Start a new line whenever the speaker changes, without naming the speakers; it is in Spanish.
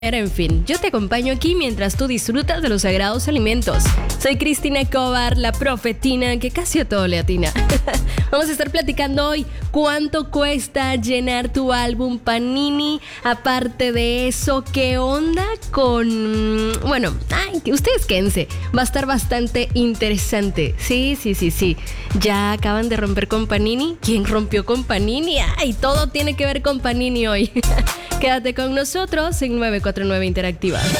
En fin, yo te acompaño aquí mientras tú disfrutas de los sagrados alimentos. Soy Cristina Escobar, la profetina que casi a todo le atina. Vamos a estar platicando hoy cuánto cuesta llenar tu álbum Panini. Aparte de eso, ¿qué onda con...? Bueno, ustedes quédense. Va a estar bastante interesante. Sí. Ya acaban de romper con Panini. ¿Quién rompió con Panini? Todo tiene que ver con Panini hoy. Quédate con nosotros en 949 Interactiva.